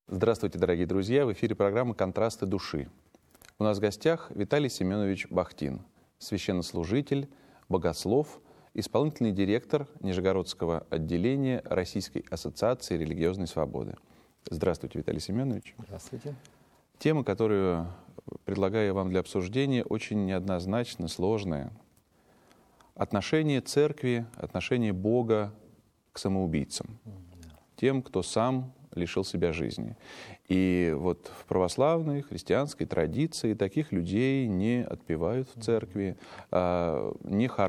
Здравствуйте, дорогие друзья! В эфире программа «Контрасты души». У нас в гостях Виталий Семенович Бахтин, священнослужитель, богослов, исполнительный директор Нижегородского отделения Российской ассоциации религиозной свободы. Здравствуйте, Виталий Семенович. Здравствуйте. Тема, которую предлагаю вам для обсуждения, очень неоднозначно, сложная. Отношение церкви, отношение Бога к самоубийцам, тем, кто сам лишил себя жизни. И вот в православной, христианской традиции таких людей не отпевают в церкви, не хоронят.